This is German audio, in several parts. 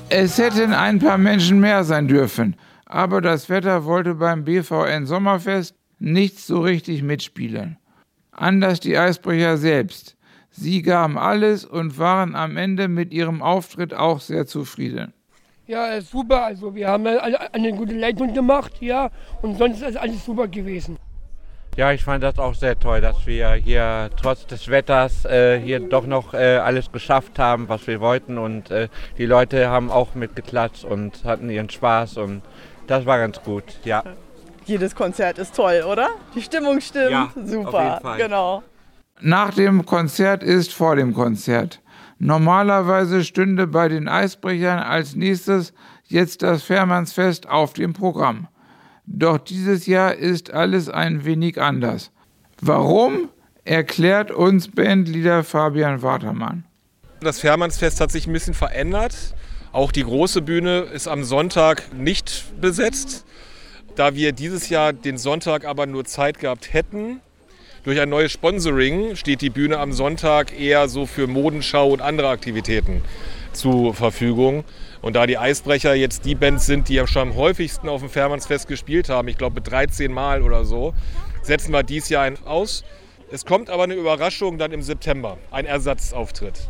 Es hätten ein paar Menschen mehr sein dürfen, aber das Wetter wollte beim BVN Sommerfest nicht so richtig mitspielen. Anders die Eisbrecher selbst. Sie gaben alles und waren am Ende mit ihrem Auftritt auch sehr zufrieden. Ja, super. Also wir haben eine gute Leitung gemacht, ja, und sonst ist alles super gewesen. Ja, ich fand das auch sehr toll, dass wir hier trotz des Wetters hier doch noch alles geschafft haben, was wir wollten. Und die Leute haben auch mitgeklatscht und hatten ihren Spaß und das war ganz gut, ja. Jedes Konzert ist toll, oder? Die Stimmung stimmt, ja, super, auf jeden Fall. Genau. Nach dem Konzert ist vor dem Konzert. Normalerweise stünde bei den Eisbrechern als nächstes jetzt das Fährmannsfest auf dem Programm. Doch dieses Jahr ist alles ein wenig anders. Warum? Erklärt uns Bandleader Fabian Watermann. Das Fährmannsfest hat sich ein bisschen verändert. Auch die große Bühne ist am Sonntag nicht besetzt. Da wir dieses Jahr den Sonntag aber nur Zeit gehabt hätten, durch ein neues Sponsoring steht die Bühne am Sonntag eher so für Modenschau und andere Aktivitäten zur Verfügung. Und da die Eisbrecher jetzt die Bands sind, die schon am häufigsten auf dem Fährmannsfest gespielt haben, ich glaube 13 Mal oder so, setzen wir dieses Jahr aus. Es kommt aber eine Überraschung dann im September, ein Ersatzauftritt.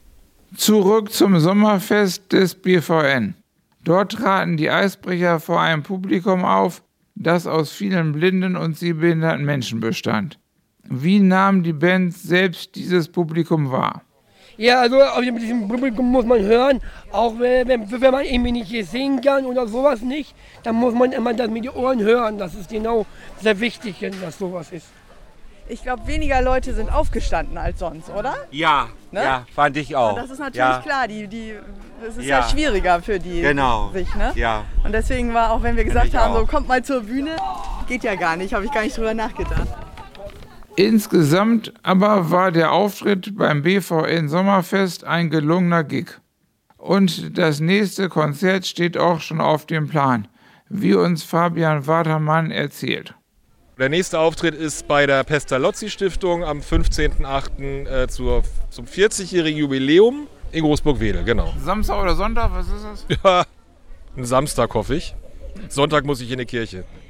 Zurück zum Sommerfest des BVN. Dort traten die Eisbrecher vor einem Publikum auf, das aus vielen blinden und sehbehinderten Menschen bestand. Wie nahm die Band selbst dieses Publikum wahr? Ja, also auf diesem Publikum muss man hören, auch wenn man irgendwie nicht sehen kann oder sowas nicht, dann muss man immer das mit den Ohren hören. Das ist genau sehr wichtig, dass sowas ist. Ich glaube, weniger Leute sind aufgestanden als sonst, oder? Ja, ne? Ja, fand ich auch. Und das ist natürlich ja. klar, das ist ja schwieriger für die sich, ne? Ja. Und deswegen war auch, wenn wir gesagt haben, auch. so kommt mal zur Bühne, geht ja gar nicht, habe ich gar nicht drüber nachgedacht. Insgesamt aber war der Auftritt beim BVN Sommerfest ein gelungener Gig. Und das nächste Konzert steht auch schon auf dem Plan, wie uns Fabian Watermann erzählt. Der nächste Auftritt ist bei der Pestalozzi-Stiftung am 15.08. Zum 40-jährigen Jubiläum in Großburg-Wedel, genau. Samstag oder Sonntag, was ist das? Ja, ein Samstag hoffe ich. Sonntag muss ich in die Kirche.